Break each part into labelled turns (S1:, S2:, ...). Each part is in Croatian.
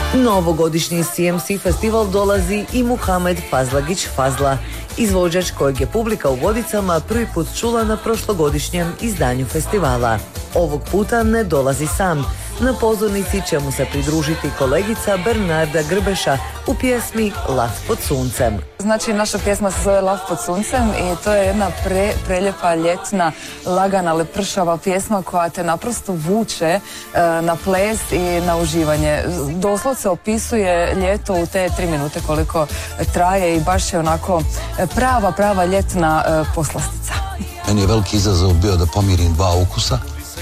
S1: Novogodišnji CMC festival dolazi i Muhamed Fazlagić Fazla, izvođač kojeg je publika u Vodicama prvi put čula na prošlogodišnjem izdanju festivala. Ovog puta ne dolazi sam. Na pozornici će mu se pridružiti kolegica Bernarda Grbeša u pjesmi Lav pod suncem.
S2: Znači, naša pjesma se zove Lav pod suncem i to je jedna preljepa, ljetna, lagana, lepršava pjesma koja te naprosto vuče na ples i na uživanje. Doslovce opisuje ljeto u te 3 minute koliko traje i baš je onako prava ljetna poslastica.
S3: Meni je veliki izazov bio da pomirim 2 ukusa.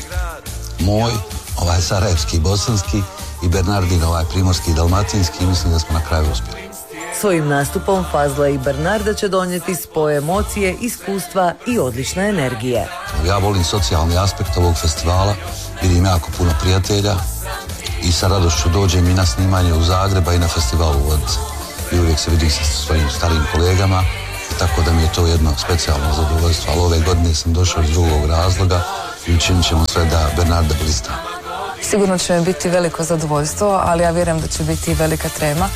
S3: Moj, ovaj sarajevski, bosanski, i Bernardin, ovaj primorski i dalmatinski, i mislim da smo na kraju uspjeli.
S1: Svojim nastupom Fazla i Bernarda će donijeti spoj emocije, iskustva i odlične energije.
S3: Ja volim socijalni aspekt ovog festivala, vidim jako puno prijatelja i sa radošću dođem i na snimanje u Zagreba i na festivalu u Vodice. I uvijek se vidim sa svojim starijim kolegama, tako da mi je to jedno specijalno zadovoljstvo, ali ove godine sam došao iz drugog razloga i učinit ćemo sve da Bernarda blista.
S2: Sigurno će mi biti veliko zadovoljstvo, ali ja vjerujem da će biti i velika trema.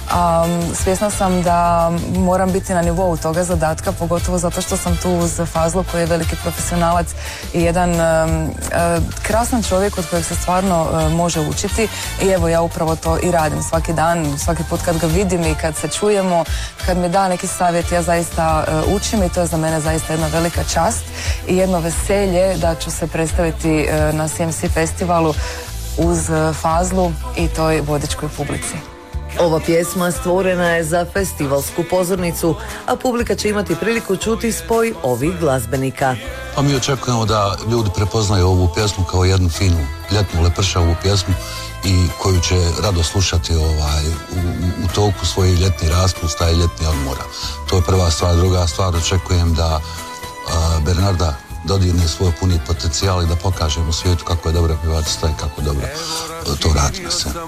S2: Svjesna sam da moram biti na nivou toga zadatka, pogotovo zato što sam tu uz Fazlu koji je veliki profesionalac i jedan krasan čovjek od kojeg se stvarno može učiti. I evo, ja upravo to i radim svaki dan, svaki put kad ga vidim i kad se čujemo, kad mi da neki savjet, ja zaista učim i to je za mene zaista jedna velika čast i jedno veselje da ću se predstaviti na CMC festivalu uz Fazlu i toj vodičkoj publici.
S1: Ova pjesma stvorena je za festivalsku pozornicu, a publika će imati priliku čuti spoj ovih glazbenika.
S3: Pa mi očekujemo da ljudi prepoznaju ovu pjesmu kao jednu finu, ljetnu, lepršavu pjesmu i koju će rado slušati u toku svojih ljetnih raspusta i ljetnih odmora. To je prva stvar. Druga stvar, očekujem da Bernarda dodirne svoj puni potencijal i da pokažemo svijetu kako je dobra pjevačica i kako dobro to radi na sceni.